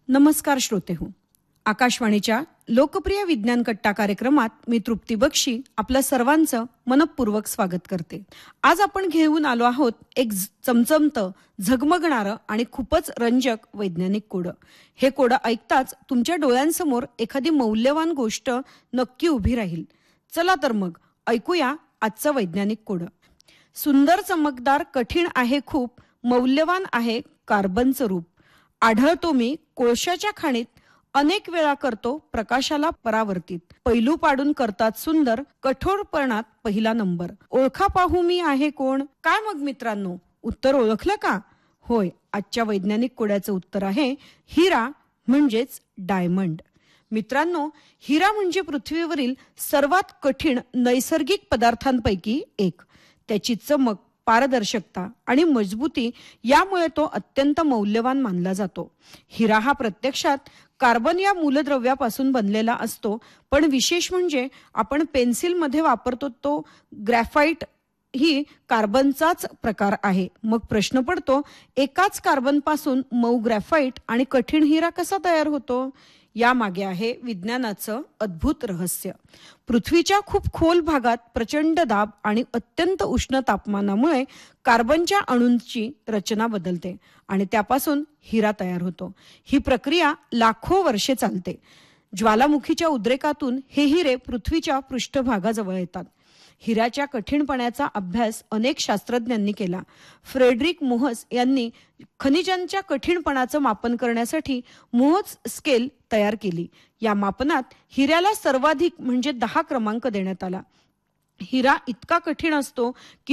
नमस्कार श्रोते हो. आकाशवाणीच्या लोकप्रिय विज्ञान कट्टा कार्यक्रमात मी तृप्ती बक्षी आपल्या सर्वांचं मनपूर्वक स्वागत करते. आज आपण घेऊन आलो आहोत एक चमचमतं, झगमगणारं आणि खूपच रंजक वैज्ञानिक कोडं. हे कोडं ऐकताच तुमच्या डोळ्यांसमोर एखादी मौल्यवान गोष्ट नक्की उभी राहील. चला तर मग ऐकूया आजचं वैज्ञानिक कोडं. सुंदर, चमकदार, कठीण आहे खूप, मौल्यवान आहे कार्बनचं रूप. आढळतो मी कोळशाच्या खाणीत, अनेक वेळा करतो प्रकाशाला परावर्तित. पैलू पाडून करतात सुंदर, कठोरपणात पहिला नंबर. ओळखा पाहू मी आहे कोण? काय मग मित्रांनो, उत्तर ओळखलं का? होय, आजच्या वैज्ञानिक कोड्याचं उत्तर आहे हिरा म्हणजेच डायमंड. मित्रांनो, हिरा म्हणजे पृथ्वीवरील सर्वात कठीण नैसर्गिक पदार्थांपैकी एक. त्याची चमक, पारदर्शकता आणि मजबूती यामुळे तो अत्यंत मौल्यवान मानला जातो. हिरा हा प्रत्यक्षात कार्बन या मूलद्रव्यापासून बनलेला असतो, पण विशेष म्हणजे आपण पेन्सिलमध्ये वापरतो तो ग्रॅफाइट ही कार्बनचाच प्रकार आहे. मग प्रश्न पडतो, एकाच कार्बनपासून मऊ ग्रॅफाइट आणि कठीण हिरा कसा तयार होतो? यामागे आहे विज्ञानाचं अद्भुत रहस्य. पृथ्वीच्या खूप खोल भागात प्रचंड दाब आणि अत्यंत उष्ण तापमानामुळे कार्बनच्या अणूंची रचना बदलते आणि त्यापासून हिरा तयार होतो. ही प्रक्रिया लाखो वर्षे चालते. ज्वालामुखीच्या उद्रेकातून हे हिरे पृथ्वीच्या पृष्ठभागाजवळ येतात. हिऱ्याच्या कठीणपणाचा अभ्यास अनेक शास्त्रज्ञांनी केला. फ्रेडरिक मोहस यांनी खनिजांच्या कठीणपणाचं मापन करण्यासाठी मोहस स्केल तयार केली. या मापनात हिऱ्याला सर्वाधिक म्हणजे 10 क्रमांक देण्यात आला. हिरा इतका कठीण असतो की